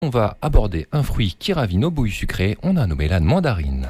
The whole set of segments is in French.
On va aborder un fruit qui ravit nos bouilles sucrées, on a nommé la mandarine.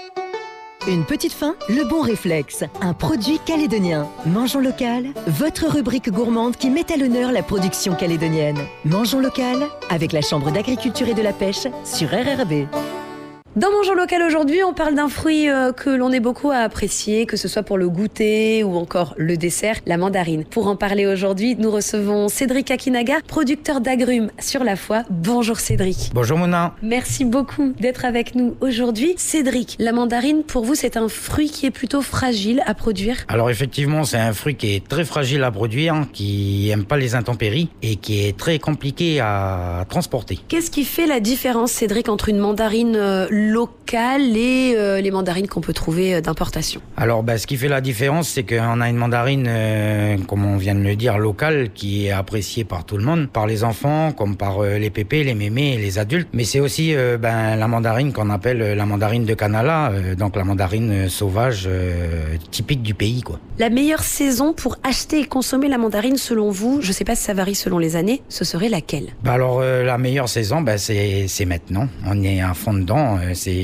Une petite fin, le bon réflexe, un produit calédonien. Mangeons local, votre rubrique gourmande qui met à l'honneur la production calédonienne. Mangeons local, avec la Chambre d'agriculture et de la pêche sur RRB. Dans Mangeons local aujourd'hui, on parle d'un fruit que l'on est beaucoup à apprécier, que ce soit pour le goûter ou encore le dessert, la mandarine. Pour en parler aujourd'hui, nous recevons Cédric Akinaga, producteur d'agrumes sur la foi. Bonjour Cédric. Bonjour Mona. Merci beaucoup d'être avec nous aujourd'hui. Cédric, la mandarine, pour vous, c'est un fruit qui est plutôt fragile à produire? Alors effectivement, c'est un fruit qui est très fragile à produire, qui aime pas les intempéries et qui est très compliqué à transporter. Qu'est-ce qui fait la différence, Cédric, entre une mandarine locales et les mandarines qu'on peut trouver d'importation? Alors ce qui fait la différence, c'est qu'on a une mandarine, comme on vient de le dire, locale, qui est appréciée par tout le monde, par les enfants, comme par les pépés, les mémés et les adultes. Mais c'est aussi la mandarine qu'on appelle la mandarine de Canala, donc la mandarine sauvage typique du pays, quoi. La meilleure saison pour acheter et consommer la mandarine, selon vous, je sais pas si ça varie selon les années, ce serait laquelle? Alors la meilleure saison, c'est maintenant. On est à fond dedans.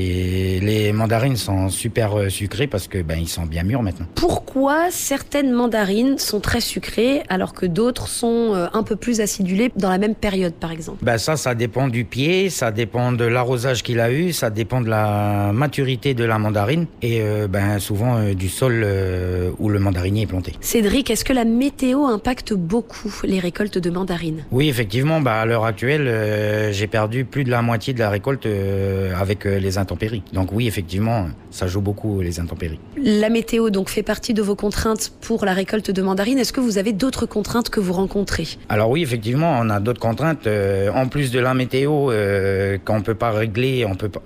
Les mandarines sont super sucrées parce que ils sont bien mûrs maintenant. Pourquoi certaines mandarines sont très sucrées alors que d'autres sont un peu plus acidulées dans la même période, par exemple? Ça dépend du pied, ça dépend de l'arrosage qu'il a eu, ça dépend de la maturité de la mandarine et souvent du sol où le mandarinier est planté. Cédric, est-ce que la météo impacte beaucoup les récoltes de mandarines? Oui, effectivement, à l'heure actuelle, j'ai perdu plus de la moitié de la récolte avec les intempéries. Donc oui, effectivement, ça joue beaucoup les intempéries. La météo donc fait partie de vos contraintes pour la récolte de mandarines. Est-ce que vous avez d'autres contraintes que vous rencontrez? Alors oui, effectivement, on a d'autres contraintes. En plus de la météo, qu'on peut pas régler, on peut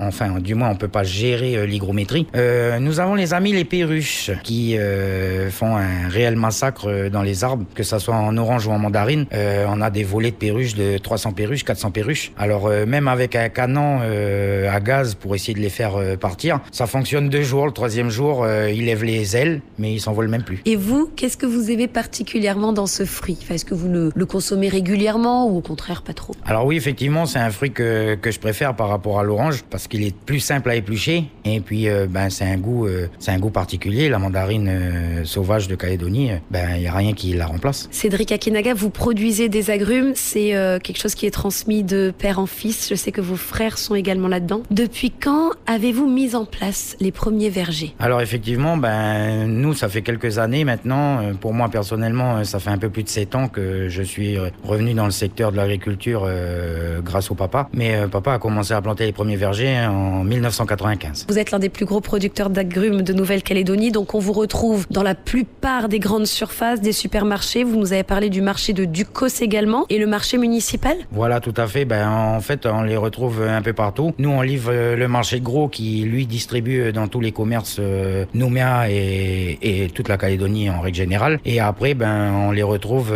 pas gérer l'hygrométrie. Nous avons les amis les perruches qui font un réel massacre dans les arbres, que ça soit en orange ou en mandarine. On a des volets de perruches de 300 perruches, 400 perruches. Alors même avec un canon à gaz pour essayer de les faire partir, ça fonctionne 2 jours. Le 3e jour, ils lèvent les ailes, mais ils s'envolent même plus. Et vous, qu'est-ce que vous aimez particulièrement dans ce fruit? Est-ce que vous le consommez régulièrement ou au contraire pas trop? Alors oui, effectivement, c'est un fruit que je préfère par rapport à l'orange parce qu'il est plus simple à éplucher et puis c'est un goût particulier. La mandarine sauvage de Calédonie, il y a rien qui la remplace. Cédric Akinaga, vous produisez des agrumes, c'est quelque chose qui est transmis de père en fils. Je sais que vos frères sont également là-dedans. Depuis quand avez-vous mis en place les premiers vergers? Alors effectivement, nous, ça fait quelques années maintenant. Pour moi, personnellement, ça fait un peu plus de 7 ans que je suis revenu dans le secteur de l'agriculture grâce au papa. Mais papa a commencé à planter les premiers vergers en 1995. Vous êtes l'un des plus gros producteurs d'agrumes de Nouvelle-Calédonie, donc on vous retrouve dans la plupart des grandes surfaces, des supermarchés. Vous nous avez parlé du marché de Ducos également et le marché municipal? Voilà, tout à fait. En fait, on les retrouve un peu partout. Nous, on livre le marché de gros qui, lui, distribue dans tous les commerces Nouméa et toute la Calédonie en règle générale. Et après, on les retrouve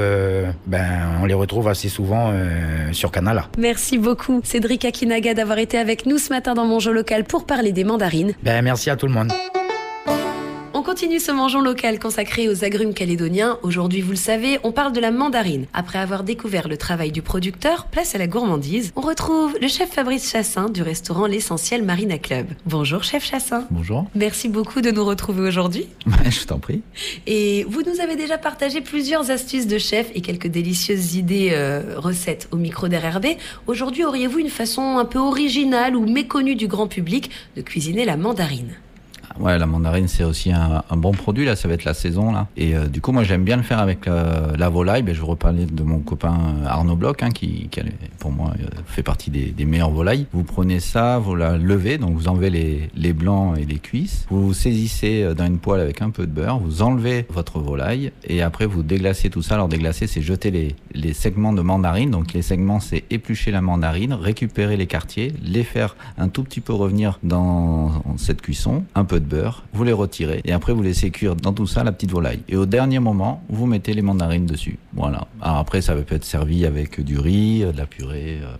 assez souvent sur Canala. Merci beaucoup, Cédric Akinaga, d'avoir été avec nous ce matin dans Mangeons local pour parler des mandarines. Merci à tout le monde. On continue ce Mangeons local consacré aux agrumes calédoniens. Aujourd'hui, vous le savez, on parle de la mandarine. Après avoir découvert le travail du producteur, place à la gourmandise, on retrouve le chef Fabrice Chassin du restaurant L'Essentiel Marina Club. Bonjour chef Chassin. Bonjour. Merci beaucoup de nous retrouver aujourd'hui. Je t'en prie. Et vous nous avez déjà partagé plusieurs astuces de chef et quelques délicieuses idées recettes au micro d'RRB. Aujourd'hui, auriez-vous une façon un peu originale ou méconnue du grand public de cuisiner la mandarine? Ouais, la mandarine, c'est aussi un bon produit, là, ça va être la saison, là. Et du coup, moi, j'aime bien le faire avec la volaille. Je vous reparlais de mon copain Arnaud Bloch, qui pour moi, fait partie des meilleures volailles. Vous prenez ça, vous la levez, donc vous enlevez les blancs et les cuisses. Vous saisissez dans une poêle avec un peu de beurre, vous enlevez votre volaille, et après, vous déglacez tout ça. Alors, déglacer, c'est jeter les segments de mandarine. Donc, les segments, c'est éplucher la mandarine, récupérer les quartiers, les faire un tout petit peu revenir dans cette cuisson, un peu de beurre, vous les retirez et après vous laissez cuire dans tout ça la petite volaille. Et au dernier moment, vous mettez les mandarines dessus. Voilà. Alors après, ça peut être servi avec du riz, de la purée,